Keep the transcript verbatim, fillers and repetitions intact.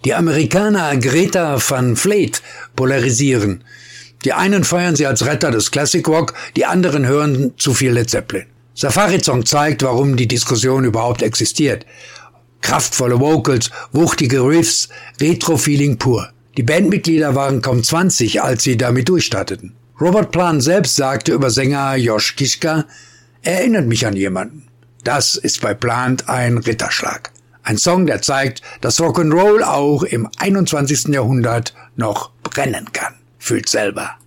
Die Amerikaner Greta Van Fleet polarisieren. Die einen feiern sie als Retter des Classic Rock, die anderen hören zu viel Led Zeppelin. Safari Song zeigt, warum die Diskussion überhaupt existiert. Kraftvolle Vocals, wuchtige Riffs, Retro-Feeling pur. Die Bandmitglieder waren kaum zwanzig, als sie damit durchstarteten. Robert Plant selbst sagte über Sänger Josh Kiszka, er erinnert mich an jemanden. Das ist bei Plant ein Ritterschlag. Ein Song, der zeigt, dass Rock'n'Roll auch im einundzwanzigsten Jahrhundert noch brennen kann. Fühlt selber.